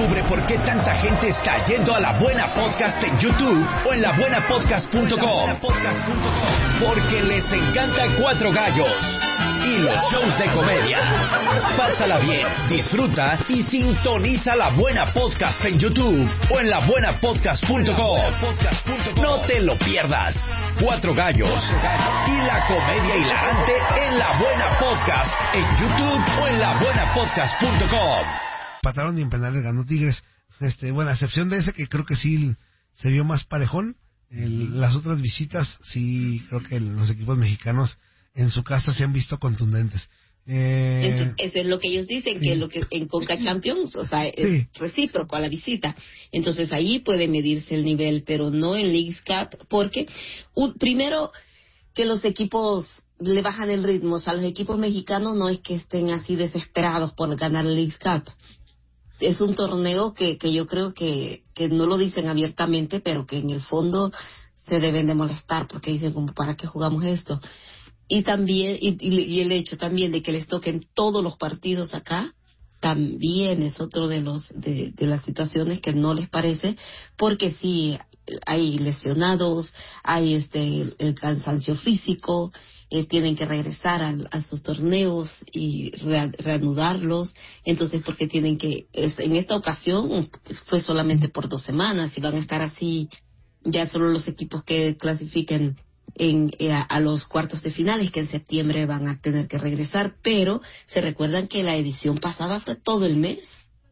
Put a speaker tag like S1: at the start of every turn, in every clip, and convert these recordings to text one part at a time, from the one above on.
S1: Descubre por qué tanta gente está yendo a La Buena Podcast en YouTube o en labuenapodcast.com. Porque les encanta Cuatro Gallos y los shows de comedia. Pásala bien, disfruta y sintoniza La Buena Podcast en YouTube o en labuenapodcast.com. No te lo pierdas. Cuatro Gallos y la comedia hilarante en La Buena Podcast en YouTube o en labuenapodcast.com.
S2: Empataron y en penales ganó Tigres. Bueno, a excepción de ese que creo que sí se vio más parejón. Las otras visitas sí creo que los equipos mexicanos en su casa se han visto contundentes.
S3: Entonces, eso es lo que ellos dicen, sí. Que lo que en Conca Champions, o sea, es recíproco a la visita. Entonces ahí puede medirse el nivel, pero no en Leagues Cup, porque primero que los equipos le bajan el ritmo. O sea, los equipos mexicanos no es que estén así desesperados por ganar el Leagues Cup. Es un torneo que yo creo que no lo dicen abiertamente, pero que en el fondo se deben de molestar, porque dicen como, ¿para qué jugamos esto? Y también, y el hecho también de que les toquen todos los partidos acá, también es otro de las situaciones que no les parece, porque sí, hay lesionados, hay el cansancio físico, tienen que regresar a sus torneos y reanudarlos. Entonces, porque tienen que, en esta ocasión fue solamente por 2 semanas y van a estar así ya solo los equipos que clasifiquen a los cuartos de finales, que en septiembre van a tener que regresar, pero se recuerdan que la edición pasada fue todo el mes.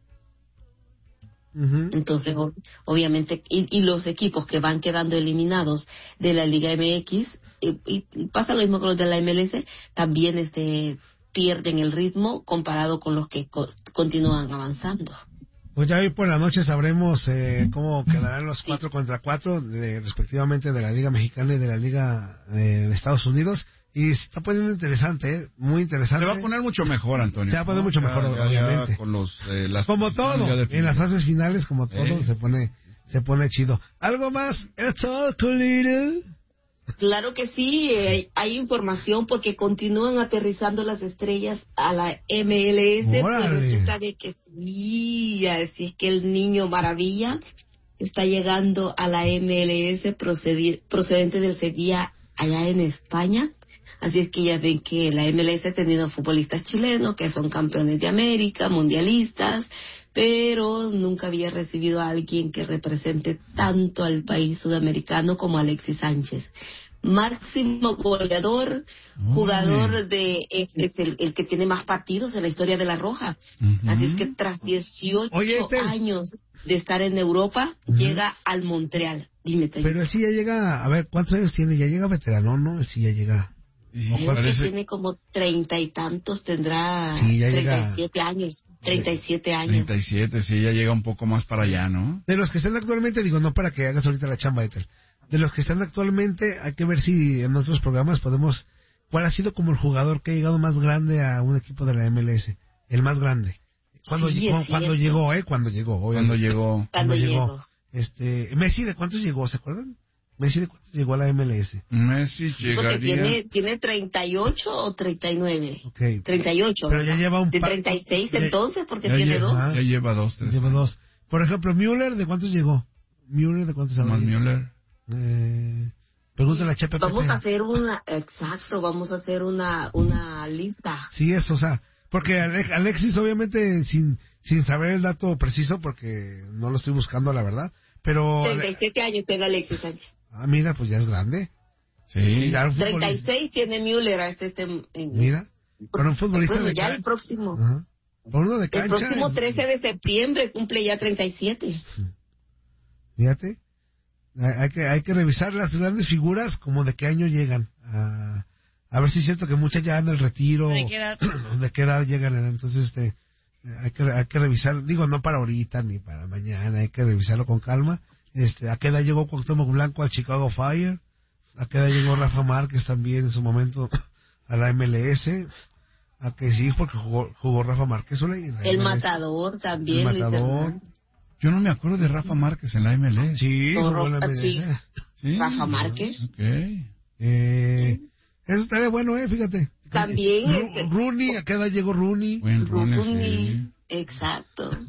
S3: Uh-huh. Entonces, obviamente, y los equipos que van quedando eliminados de la Liga MX, y pasa lo mismo con los de la MLS, también pierden el ritmo comparado con los que continúan avanzando.
S2: Pues ya hoy por la noche sabremos cómo quedarán los 4 contra 4 respectivamente de la Liga Mexicana y de la Liga de Estados Unidos. Y se está poniendo interesante, muy interesante.
S4: Se va a poner mucho mejor, Antonio.
S2: Se va a poner mucho mejor, obviamente.
S4: Con
S2: como todo, en las fases finales, como todo, se pone chido. ¿Algo más? ¿It's all collider?
S3: Claro que sí, hay información porque continúan aterrizando las estrellas a la MLS. Pues resulta de que sí, así es que el niño maravilla está llegando a la MLS procedente del Sevilla allá en España. Así es que ya ven que la MLS ha tenido futbolistas chilenos que son campeones de América, mundialistas, pero nunca había recibido a alguien que represente tanto al país sudamericano como Alexis Sánchez. Máximo goleador, jugador es el que tiene más partidos en la historia de la Roja. Uh-huh. Así es que tras 18 años de estar en Europa, llega al Montreal. Dime,
S2: pero él sí ya llega, a ver, ¿cuántos años tiene? Ya llega veterano, ¿no? Él sí ya llega.
S3: Creo que tiene como 30 y tantos, tendrá 37 años.
S4: 37, sí, ya llega un poco más para allá, ¿no?
S2: De los que están actualmente, digo, no para que hagas ahorita la chamba, Ethel. De los que están actualmente, hay que ver si en nuestros programas podemos... ¿Cuál ha sido como el jugador que ha llegado más grande a un equipo de la MLS? El más grande. Cuando llegó, Messi, ¿de cuántos llegó? ¿Se acuerdan? Messi, ¿de cuántos llegó a la MLS?
S4: Messi llegaría...
S3: Porque tiene 38 o 39.
S2: Okay.
S3: 38.
S2: Pero ya lleva un
S3: de 36 entonces, porque tiene 2.
S4: Ya lleva 2.
S2: Lleva 2. Por ejemplo, Müller, ¿de cuántos llegó? Müller, ¿de cuántos
S4: más Müller?
S2: Pregúntale a Chepe.
S3: Vamos a hacer una lista.
S2: Sí, eso, o sea, porque Alexis obviamente sin saber el dato preciso, porque no lo estoy buscando la verdad, pero...
S3: 37 años tiene Alexis Sánchez.
S2: Ah, mira, pues ya es grande.
S4: Sí.
S3: 36 tiene Müller a
S2: Mira, para un futbolista
S3: bueno,
S2: de
S3: ya el próximo.
S2: Ajá. Por uno de cancha.
S3: El próximo 13 de septiembre cumple ya 37.
S2: Fíjate. Hay que revisar las grandes figuras, como de qué año llegan. A ver si es cierto que muchas ya en el retiro. ¿De qué edad llegan? Entonces, hay que revisar, digo, no para ahorita ni para mañana, hay que revisarlo con calma. ¿A qué edad llegó Cuauhtémoc Blanco al Chicago Fire? ¿A qué edad llegó Rafa Márquez también en su momento a la MLS? ¿A que sí? Porque jugó Rafa Márquez.
S3: El Matador también.
S2: El Matador.
S4: Yo no me acuerdo de Rafa Márquez en la MLS.
S2: Sí, jugó en la MLS.
S3: Sí. Rafa Márquez.
S4: Okay.
S2: Eso estaría bueno, fíjate.
S3: También
S2: Rooney, ¿a qué edad llegó Rooney?
S4: Buen Rooney, sí.
S3: Exacto.